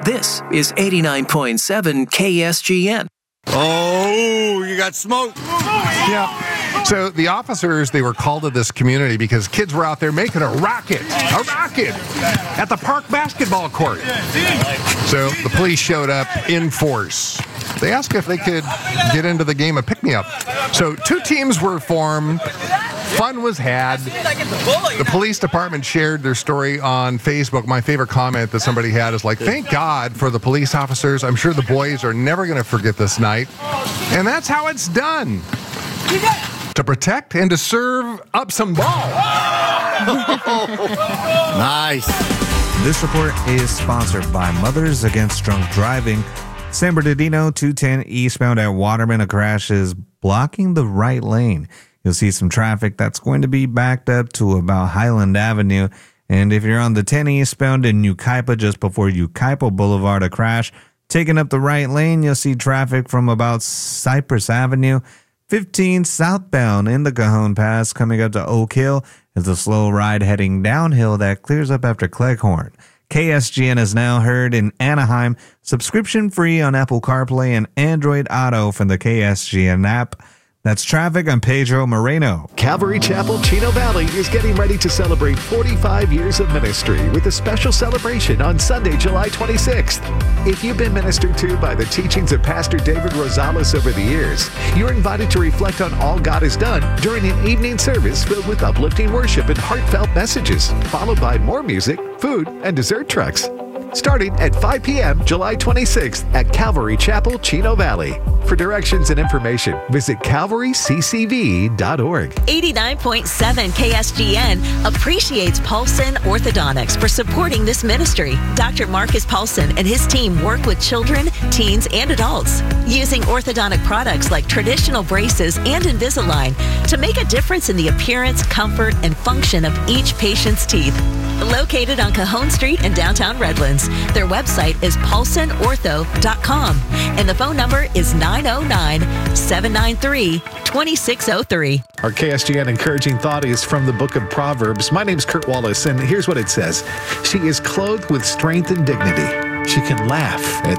This is 89.7 KSGN. Oh, you got smoked. Yeah. So the officers, they were called to this community because kids were out there making a racket at the park basketball court. So the police showed up in force. They asked if they could get into the game of pick-me-up. So 2 teams were formed. Fun was had. The police department shared their story on Facebook. My favorite comment that somebody had is like, thank God for the police officers. I'm sure the boys are never going to forget this night. And that's how it's done. To protect and to serve up some ball. Nice. This report is sponsored by Mothers Against Drunk Driving. San Bernardino 210 eastbound at Waterman, a crash is blocking the right lane. You'll see some traffic that's going to be backed up to about Highland Avenue. And if you're on the 10 eastbound in Yucaipa, just before Yucaipa Boulevard, a crash taking up the right lane, you'll see traffic from about Cypress Avenue. 15 southbound in the Cajon Pass coming up to Oak Hill is a slow ride heading downhill that clears up after Cleghorn. KSGN is now heard in Anaheim, subscription free on Apple CarPlay and Android Auto from the KSGN app. That's traffic on Pedro Moreno. Calvary Chapel, Chino Valley is getting ready to celebrate 45 years of ministry with a special celebration on Sunday, July 26th. If you've been ministered to by the teachings of Pastor David Rosales over the years, you're invited to reflect on all God has done during an evening service filled with uplifting worship and heartfelt messages, followed by more music, food, and dessert trucks. Starting at 5 p.m. July 26th at Calvary Chapel, Chino Valley. For directions and information, visit calvaryccv.org. 89.7 KSGN appreciates Paulson Orthodontics for supporting this ministry. Dr. Marcus Paulson and his team work with children, teens, and adults using orthodontic products like traditional braces and Invisalign to make a difference in the appearance, comfort, and function of each patient's teeth. Located on Cajon Street in downtown Redlands. Their website is paulsonortho.com and the phone number is 909-793-2603. Our KSGN encouraging thought is from the book of Proverbs. My name's Kurt Wallace, and here's what it says. She is clothed with strength and dignity. She can laugh at